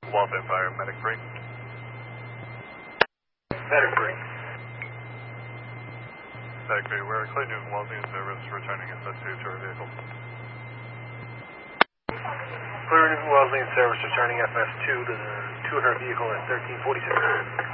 Walton Fire, Medic 3. Medic 3. Medic 3, we're Clay Newton Wellesley in service, returning SS2 to our vehicle. Clay Newton Wellesley in service, returning FS2 to her vehicle at 1346.